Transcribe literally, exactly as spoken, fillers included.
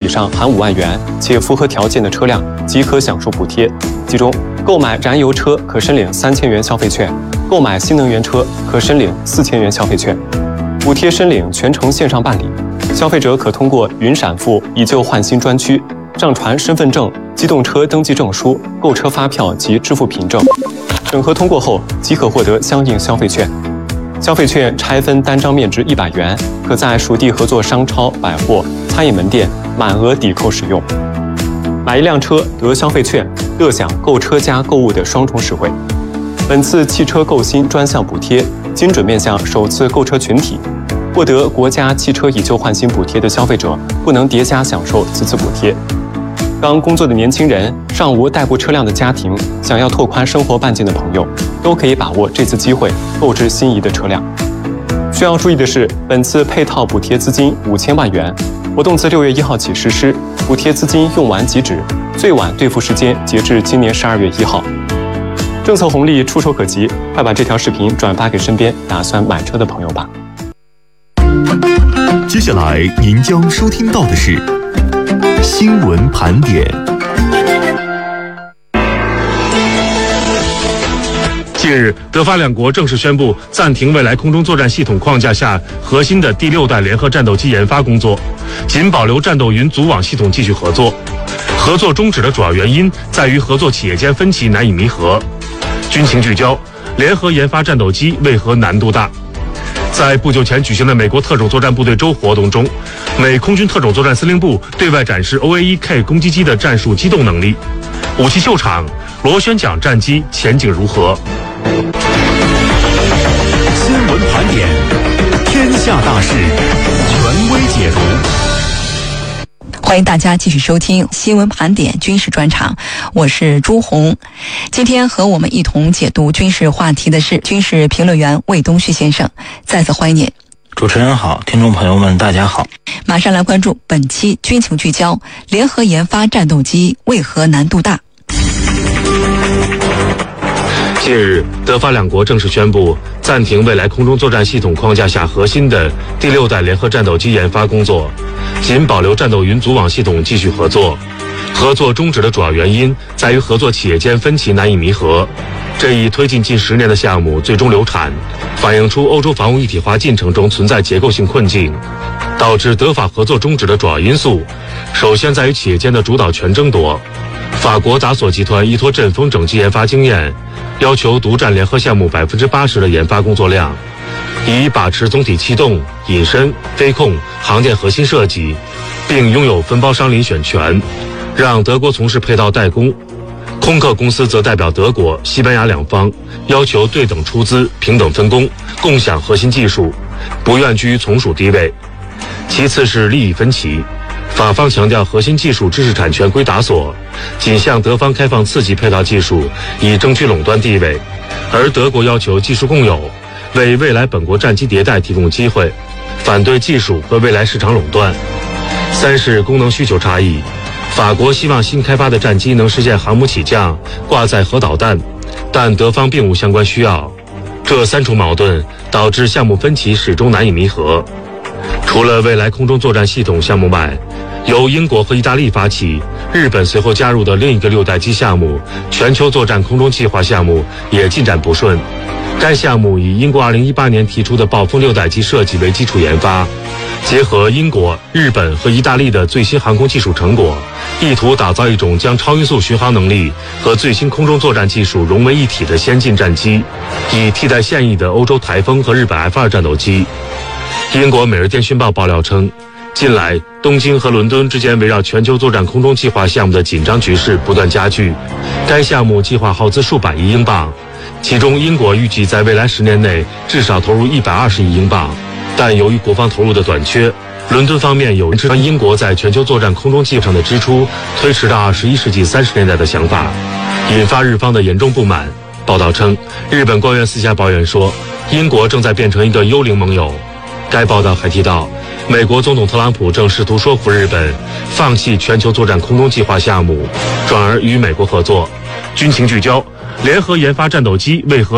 上含五万元且符合条件的车辆即可享受补贴。其中，购买燃油车可申领三千元消费券，购买新能源车可申领四千元消费券。补贴申领全程线上办理，消费者可通过云闪付以旧换新专区上传身份证、机动车登记证书、购车发票及支付凭证，审核通过后即可获得相应消费券。消费券拆分单张面值一百元，可在属地合作商超、百货、餐饮门店满额抵扣使用。买一辆车得消费券，乐享购车加购物的双重实惠。本次汽车购新专项补贴精准面向首次购车群体，获得国家汽车以旧换新补贴的消费者不能叠加享受此次补贴。刚工作的年轻人、尚无代步车辆的家庭、想要拓宽生活半径的朋友，都可以把握这次机会购置心仪的车辆。需要注意的是，本次配套补贴资金五千万元，活动自六月一号起实施，补贴资金用完即止，最晚兑付时间截至今年十二月一号。政策红利触手可及，快把这条视频转发给身边打算买车的朋友吧。 接下来您将收听到的是新闻盘点。 近日，德法两国正式宣布暂停未来空中作战系统框架下核心的第六代联合战斗机研发工作，仅保留战斗云组网系统继续合作。合作终止的主要原因在于合作企业间分歧难以弥合。军情聚焦：联合研发战斗机为何难度大？在不久前举行的美国特种作战部队周活动中，美空军特种作战司令部对外展示 O A 一 K 攻击机的战术机动能力。武器秀场，螺旋桨战机前景如何？ 新闻盘点，天下大事，权威解读。 欢迎大家继续收听新闻盘点军事专场，我是朱红。今天和我们一同解读军事话题的是军事评论员魏东旭先生，再次欢迎您。 主持人好，听众朋友们大家好。 马上来关注本期军情聚焦：联合研发战斗机为何难度大？ 近日，德法两国正式宣布暂停未来空中作战系统框架下核心的第六代联合战斗机研发工作，仅保留战斗云组网系统继续合作。合作终止的主要原因在于合作企业间分歧难以弥合。这一推进近十年的项目最终流产，反映出欧洲防务一体化进程中存在结构性困境。导致德法合作终止的主要因素，首先在于企业间的主导权争夺。法国达索集团依托阵风整机研发经验，要求独占联合项目百分之八十的研发工作量，以把持总体气动、隐身、飞控、航电核心设计，并拥有分包商遴选权，让德国从事配套代工。空客公司则代表德国、西班牙两方，要求对等出资、平等分工、共享核心技术，不愿居于从属地位。其次是利益分歧。法方强调核心技术知识产权归达索，仅向德方开放次级配套技术，以争取垄断地位；而德国要求技术共有，为未来本国战机迭代提供机会，反对技术和未来市场垄断。三是功能需求差异，法国希望新开发的战机能实现航母起降、挂载核导弹，但德方并无相关需要。这三重矛盾导致项目分歧始终难以弥合。除了未来空中作战系统项目外，由英国和意大利发起，日本随后加入的另一个六代机项目全球作战空中计划项目也进展不顺。该项目以英国二零一八年提出的暴风六代机设计为基础研发，结合英国、日本和意大利的最新航空技术成果，意图打造一种将超音速巡航能力和最新空中作战技术融为一体的先进战机，以替代现役的欧洲台风和日本 F 二 战斗机。英国《每日电讯报》爆料称，近来东京和伦敦之间围绕全球作战空中计划项目的紧张局势不断加剧。该项目计划耗资数百亿英镑，其中英国预计在未来十年内至少投入一百二十亿英镑，但由于国防投入的短缺，伦敦方面有将英国在全球作战空中计划上的支出推迟到二十一世纪三十年代的想法，引发日方的严重不满。报道称，日本官员私下抱怨说，英国正在变成一个幽灵盟友。该报道还提到，美国总统特朗普正试图说服日本放弃全球作战空中计划项目，转而与美国合作。军情聚焦：联合研发战斗机为何